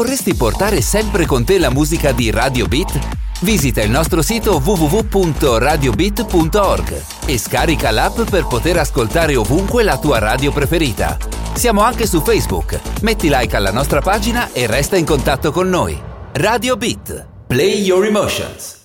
Vorresti portare sempre con te la musica di Radio Beat? Visita il nostro sito www.radiobeat.org e scarica l'app per poter ascoltare ovunque la tua radio preferita. Siamo anche su Facebook. Metti like alla nostra pagina e resta in contatto con noi. Radio Beat. Play your emotions.